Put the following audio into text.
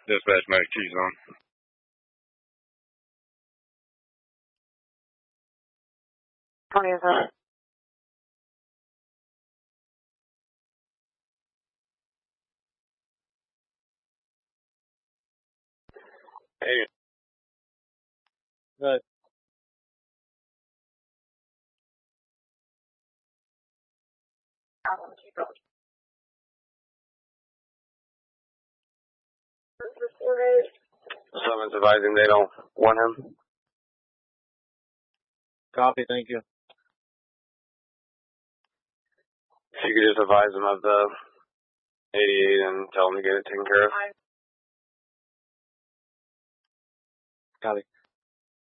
Dispatch Medic T's on. How many is that? Hey. Good. Someone's advising they don't want him. Copy, thank you. If you could just advise him of the 88 and tell him to get it taken care of. Copy.